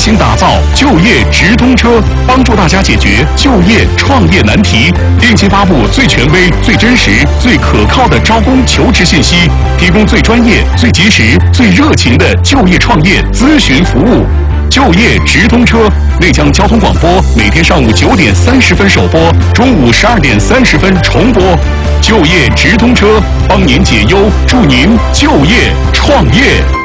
心打造就业直通车，帮助大家解决就业创业难题，定期发布最权威、最真实、最可靠的招工求职信息，提供最专业、最及时、最热情的就业创业咨询服务。就业直通车，内江交通广播每天上午9点30分首播，中午12点30分重播。就业直通车，帮您解忧，助您就业创业。